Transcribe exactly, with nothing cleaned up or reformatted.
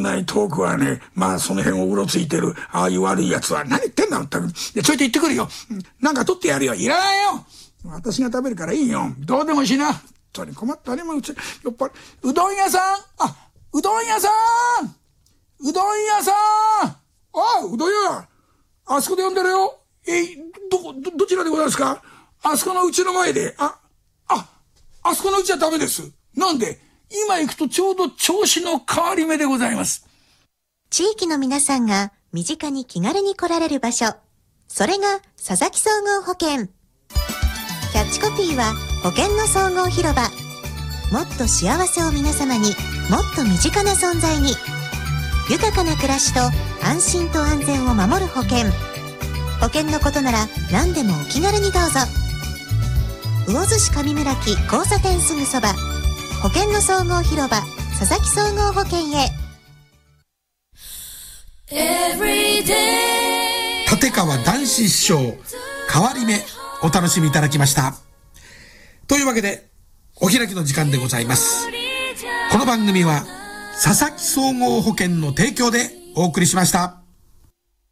なにトークはね、まあその辺をうろついてる、ああいう悪い奴は、何言ってんだ全く。で、ちょいと行ってくるよ。なんか取ってやるよ。いらないよ。私が食べるからいいよ。どうでもしいな。本当に困ったね、もううち、やっぱり、うどん屋さんあ、うどん屋さんうどん屋さんああ、うどん屋あそこで呼んでるよ。え、ど、ど、どちらでございますか？あそこのうちの前で。あ、あ、あそこのうちはダメです。なんで？今行くとちょうど調子の変わり目でございます。 地域の皆さんが身近に気軽に来られる場所。それが佐々木総合保険。キャッチコピーは保険の総合広場。もっと幸せを皆様に、もっと身近な存在に。豊かな暮らしと安心と安全を守る保険。保険のことなら何でもお気軽にどうぞ。魚津市上村木交差点すぐそば。保険の総合広場佐々木総合保険へ。 立川談志師匠変わり目お楽しみいただきました。というわけでお開きの時間でございます。この番組は佐々木総合保険の提供でお送りしました。